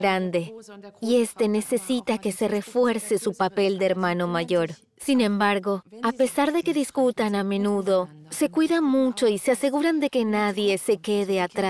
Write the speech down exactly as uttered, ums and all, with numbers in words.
grande, y este necesita que se refuerce su papel de hermano mayor. Sin embargo, a pesar de que discutan a menudo, se cuidan mucho y se aseguran de que nadie se quede atrás.